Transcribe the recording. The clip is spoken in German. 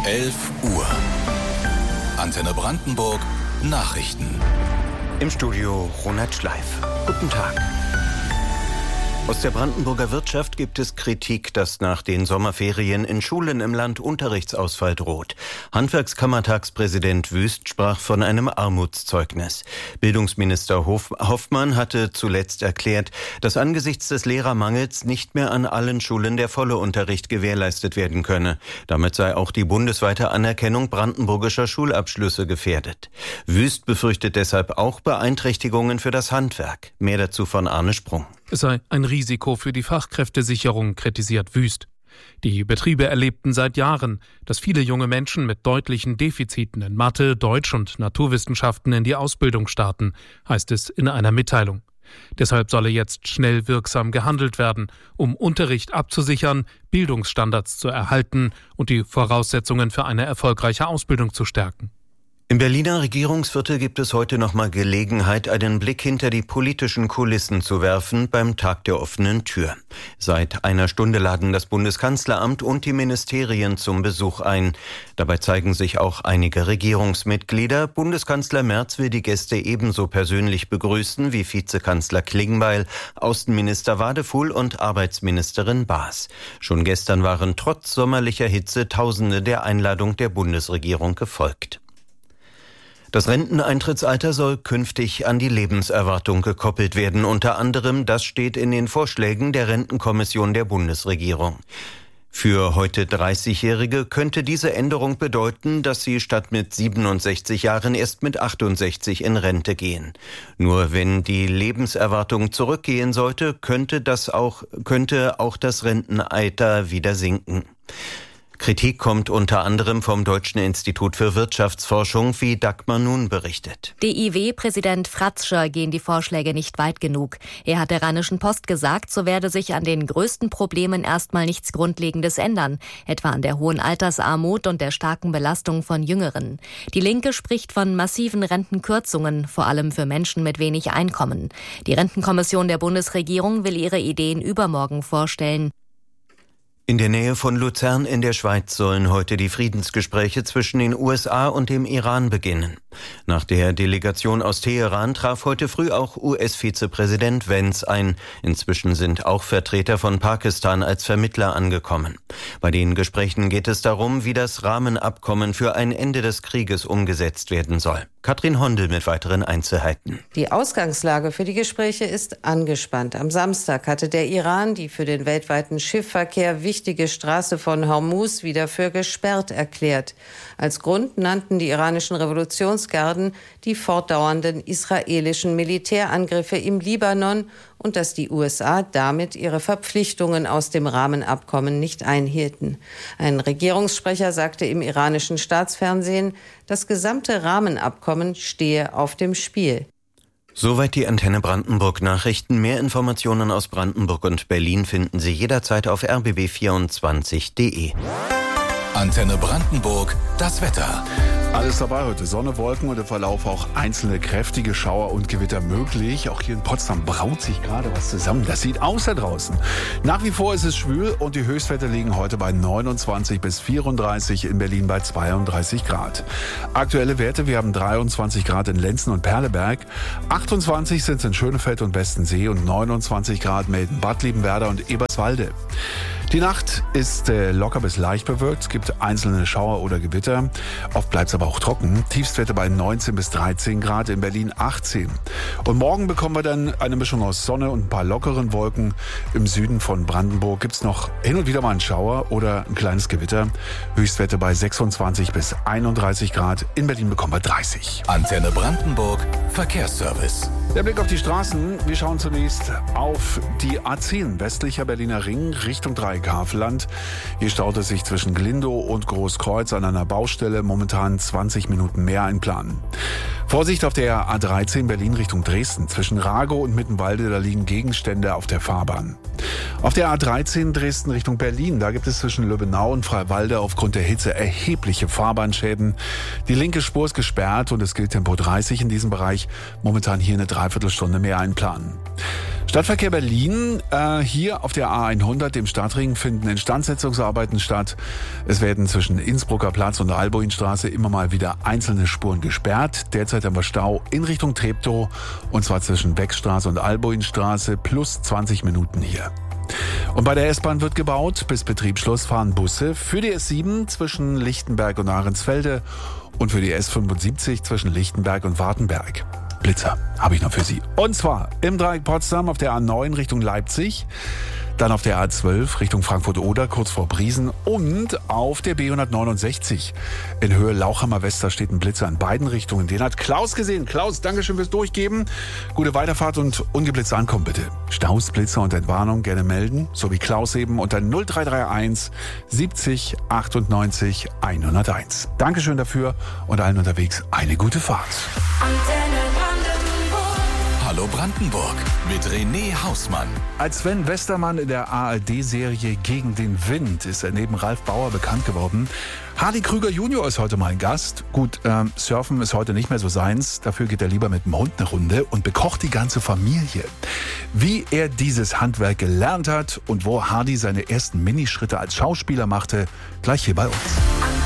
11 Uhr. Antenne Brandenburg Nachrichten. Im Studio Ronald Schleif. Guten Tag. Aus der Brandenburger Wirtschaft gibt es Kritik, dass nach den Sommerferien in Schulen im Land Unterrichtsausfall droht. Handwerkskammertagspräsident Wüst sprach von einem Armutszeugnis. Bildungsminister Hoffmann hatte zuletzt erklärt, dass angesichts des Lehrermangels nicht mehr an allen Schulen der volle Unterricht gewährleistet werden könne. Damit sei auch die bundesweite Anerkennung brandenburgischer Schulabschlüsse gefährdet. Wüst befürchtet deshalb auch Beeinträchtigungen für das Handwerk. Mehr dazu von Arne Sprung. Es sei ein Risiko für die Fachkräftesicherung, kritisiert Wüst. Die Betriebe erlebten seit Jahren, dass viele junge Menschen mit deutlichen Defiziten in Mathe, Deutsch und Naturwissenschaften in die Ausbildung starten, heißt es in einer Mitteilung. Deshalb solle jetzt schnell wirksam gehandelt werden, um Unterricht abzusichern, Bildungsstandards zu erhalten und die Voraussetzungen für eine erfolgreiche Ausbildung zu stärken. Im Berliner Regierungsviertel gibt es heute nochmal Gelegenheit, einen Blick hinter die politischen Kulissen zu werfen beim Tag der offenen Tür. Seit einer Stunde laden das Bundeskanzleramt und die Ministerien zum Besuch ein. Dabei zeigen sich auch einige Regierungsmitglieder. Bundeskanzler Merz will die Gäste ebenso persönlich begrüßen wie Vizekanzler Klingbeil, Außenminister Wadefuhl und Arbeitsministerin Baas. Schon gestern waren trotz sommerlicher Hitze Tausende der Einladung der Bundesregierung gefolgt. Das Renteneintrittsalter soll künftig an die Lebenserwartung gekoppelt werden. Unter anderem, das steht in den Vorschlägen der Rentenkommission der Bundesregierung. Für heute 30-Jährige könnte diese Änderung bedeuten, dass sie statt mit 67 Jahren erst mit 68 in Rente gehen. Nur wenn die Lebenserwartung zurückgehen sollte, könnte auch das Rentenalter wieder sinken. Kritik kommt unter anderem vom Deutschen Institut für Wirtschaftsforschung, wie Dagmar Nun berichtet. DIW-Präsident Fratzscher gehen die Vorschläge nicht weit genug. Er hat der Rheinischen Post gesagt, so werde sich an den größten Problemen erstmal nichts Grundlegendes ändern, etwa an der hohen Altersarmut und der starken Belastung von Jüngeren. Die Linke spricht von massiven Rentenkürzungen, vor allem für Menschen mit wenig Einkommen. Die Rentenkommission der Bundesregierung will ihre Ideen übermorgen vorstellen. In der Nähe von Luzern in der Schweiz sollen heute die Friedensgespräche zwischen den USA und dem Iran beginnen. Nach der Delegation aus Teheran traf heute früh auch US-Vizepräsident Vance ein. Inzwischen sind auch Vertreter von Pakistan als Vermittler angekommen. Bei den Gesprächen geht es darum, wie das Rahmenabkommen für ein Ende des Krieges umgesetzt werden soll. Katrin Hondel mit weiteren Einzelheiten. Die Ausgangslage für die Gespräche ist angespannt. Am Samstag hatte der Iran die für den weltweiten Schiffverkehr wichtige Straße von Hormuz wieder für gesperrt erklärt. Als Grund nannten die iranischen Revolutionsgarden die fortdauernden israelischen Militärangriffe im Libanon und dass die USA damit ihre Verpflichtungen aus dem Rahmenabkommen nicht einhielten. Ein Regierungssprecher sagte im iranischen Staatsfernsehen, das gesamte Rahmenabkommen stehe auf dem Spiel. Soweit die Antenne Brandenburg Nachrichten. Mehr Informationen aus Brandenburg und Berlin finden Sie jederzeit auf rbb24.de. Antenne Brandenburg, das Wetter. Alles dabei heute. Sonne, Wolken und im Verlauf auch einzelne kräftige Schauer und Gewitter möglich. Auch hier in Potsdam braut sich gerade was zusammen. Das sieht aus da draußen. Nach wie vor ist es schwül und die Höchstwerte liegen heute bei 29 bis 34, in Berlin bei 32 Grad. Aktuelle Werte, wir haben 23 Grad in Lenzen und Perleberg, 28 sind es in Schönefeld und Westensee und 29 Grad melden Bad Liebenwerda und Eberswalde. Die Nacht ist locker bis leicht bewölkt. Es gibt einzelne Schauer oder Gewitter. Oft bleibt es aber auch trocken. Tiefstwerte bei 19 bis 13 Grad, in Berlin 18. Und morgen bekommen wir dann eine Mischung aus Sonne und ein paar lockeren Wolken. Im Süden von Brandenburg gibt es noch hin und wieder mal einen Schauer oder ein kleines Gewitter. Höchstwerte bei 26 bis 31 Grad. In Berlin bekommen wir 30. Antenne Brandenburg, Verkehrsservice. Der Blick auf die Straßen. Wir schauen zunächst auf die A10, westlicher Berliner Ring, Richtung Dreieckhavelland. Hier staut es sich zwischen Glindow und Großkreuz an einer Baustelle. Momentan 20 Minuten mehr einplanen. Vorsicht auf der A13 Berlin Richtung Dresden. Zwischen Ragow und Mittenwalde, da liegen Gegenstände auf der Fahrbahn. Auf der A13 Dresden Richtung Berlin, da gibt es zwischen Löbenau und Freiwalde aufgrund der Hitze erhebliche Fahrbahnschäden. Die linke Spur ist gesperrt und es gilt Tempo 30 in diesem Bereich. Momentan hier eine Dreiviertelstunde mehr einplanen. Stadtverkehr Berlin, hier auf der A100, dem Stadtring, finden Instandsetzungsarbeiten statt. Es werden zwischen Innsbrucker Platz und Albuinstraße immer mal wieder einzelne Spuren gesperrt. Derzeit haben wir Stau in Richtung Treptow, und zwar zwischen Beckstraße und Albuinstraße, plus 20 Minuten hier. Und bei der S-Bahn wird gebaut. Bis Betriebsschluss fahren Busse für die S7 zwischen Lichtenberg und Ahrensfelde und für die S75 zwischen Lichtenberg und Wartenberg. Blitzer habe ich noch für Sie. Und zwar im Dreieck Potsdam auf der A9 Richtung Leipzig, dann auf der A12 Richtung Frankfurt-Oder, kurz vor Briesen, und auf der B169 in Höhe Lauchhammer-Wester steht ein Blitzer in beiden Richtungen. Den hat Klaus gesehen. Klaus, Dankeschön fürs Durchgeben. Gute Weiterfahrt und ungeblitzt ankommen, bitte. Staus, Blitzer und Entwarnung gerne melden, so wie Klaus eben, unter 0331 70 98 101. Dankeschön dafür und allen unterwegs eine gute Fahrt. Hallo Brandenburg mit René Hausmann. Als Sven Westermann in der ARD-Serie Gegen den Wind ist er neben Ralf Bauer bekannt geworden. Hardy Krüger Junior ist heute mein Gast. Gut, Surfen ist heute nicht mehr so seins. Dafür geht er lieber mit dem Hund eine Runde und bekocht die ganze Familie. Wie er dieses Handwerk gelernt hat und wo Hardy seine ersten Minischritte als Schauspieler machte, gleich hier bei uns.